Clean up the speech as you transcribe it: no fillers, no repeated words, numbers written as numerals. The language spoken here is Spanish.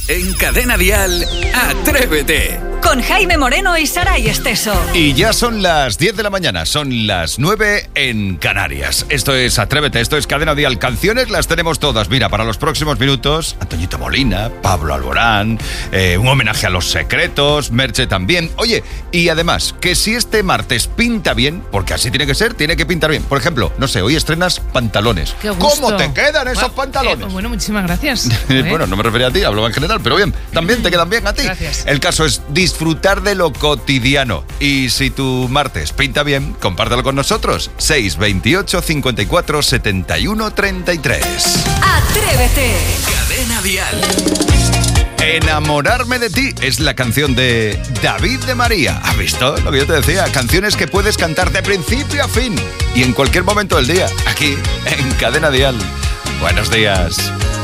En Cadena Dial, Atrévete. Con Jaime Moreno y Saray Esteso. Y ya son las 10 de la mañana, son las 9 en Canarias. Esto es Atrévete, esto es Cadena Dial. Canciones las tenemos todas. Mira, para los próximos minutos, Antoñito Molina, Pablo Alborán, un homenaje a Los Secretos, Merche también. Oye, y además, que si este martes pinta bien, porque así tiene que ser, tiene que pintar bien. Por ejemplo, no sé, hoy estrenas pantalones. Qué gusto. ¿Cómo te quedan esos pantalones? Bueno, muchísimas gracias. Bueno, no me refería a ti, hablaba en general, pero bien, también te quedan bien a ti. Gracias. El caso es disfrutar de lo cotidiano. Y si tu martes pinta bien, compártelo con nosotros. 628 54 71 33. Atrévete. Cadena Dial. Enamorarme de ti es la canción de David de María. ¿Has visto lo que yo te decía? Canciones que puedes cantar de principio a fin y en cualquier momento del día, aquí en Cadena Dial. Buenos días.